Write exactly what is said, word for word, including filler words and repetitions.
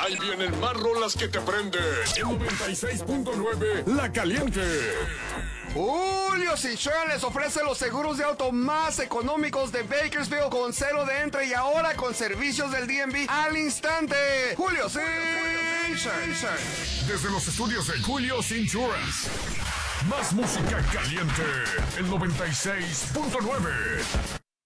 Ahí vienen más rolas que te prenden. En noventa y seis punto nueve, La Caliente. Julio Cichón les ofrece los seguros de auto más económicos de Bakersfield con cero de entre y ahora con servicios del D M V al instante. Julio Cichón. Desde los estudios de Julio's Insurance. Más música caliente. El noventa y seis punto nueve.